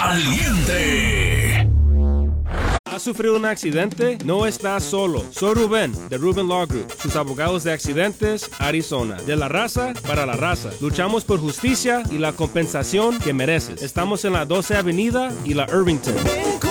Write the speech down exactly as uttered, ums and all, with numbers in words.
Caliente. ¿Has sufrido un accidente? No estás solo. Soy Rubén, de Rubén Law Group, sus abogados de accidentes, Arizona. De la raza para la raza. Luchamos por justicia y la compensación que mereces. Estamos en la doce Avenida y la Irvington.